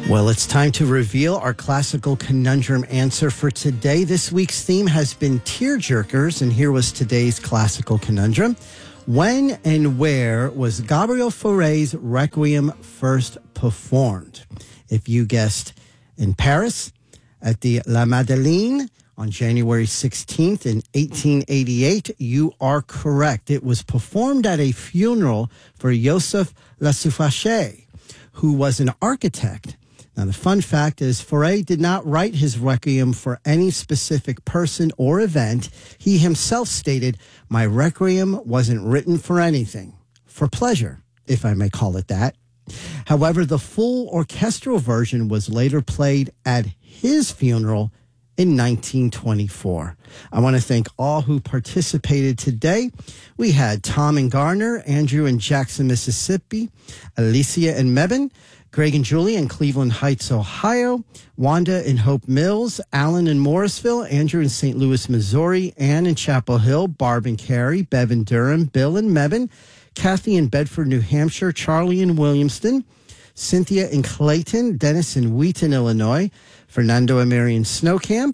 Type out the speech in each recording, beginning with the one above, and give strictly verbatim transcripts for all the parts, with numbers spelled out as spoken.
Well, it's time to reveal our classical conundrum answer for today. This week's theme has been tearjerkers, and here was today's classical conundrum. When and where was Gabriel Fauré's Requiem first performed? If you guessed in Paris, at the La Madeleine on January sixteenth in eighteen eighty-eight, you are correct. It was performed at a funeral for Joseph Lassufache, who was an architect. Now, the fun fact is Fauré did not write his Requiem for any specific person or event. He himself stated, "My Requiem wasn't written for anything, for pleasure, if I may call it that." However, the full orchestral version was later played at his funeral in nineteen twenty-four. I want to thank all who participated today. We had Tom and Garner, Andrew in Jackson, Mississippi, Alicia in Mebane, Greg and Julie in Cleveland Heights, Ohio, Wanda in Hope Mills, Alan in Morrisville, Andrew in Saint Louis, Missouri, Ann in Chapel Hill, Barb and Carrie, Bev in Durham, Bill in Mebane, Kathy in Bedford, New Hampshire, Charlie in Williamston, Cynthia in Clayton, Dennis in Wheaton, Illinois, Fernando and Mary in Snow Camp,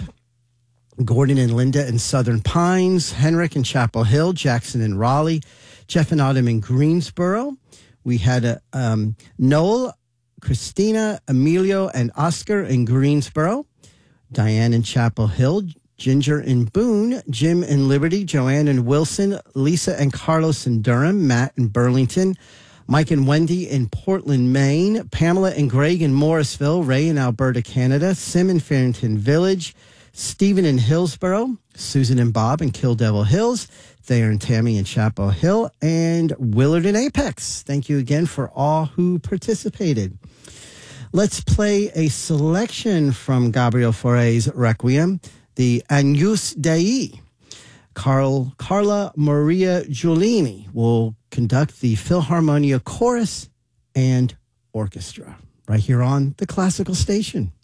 Gordon and Linda in Southern Pines, Henrik in Chapel Hill, Jackson in Raleigh, Jeff and Autumn in Greensboro. We had a, um, Noel, Christina, Emilio, and Oscar in Greensboro, Diane in Chapel Hill, Ginger in Boone, Jim in Liberty, Joanne in Wilson, Lisa and Carlos in Durham, Matt in Burlington, Mike and Wendy in Portland, Maine, Pamela and Greg in Morrisville, Ray in Alberta, Canada, Sim in Farrington Village, Stephen in Hillsboro, Susan and Bob in Kill Devil Hills, Thayer and Tammy in Chapel Hill, and Willard in Apex. Thank you again for all who participated. Let's play a selection from Gabriel Fauré's Requiem, the Agnus Dei. Carl, Carla Maria Giulini will conduct the Philharmonia Chorus and Orchestra right here on the Classical Station.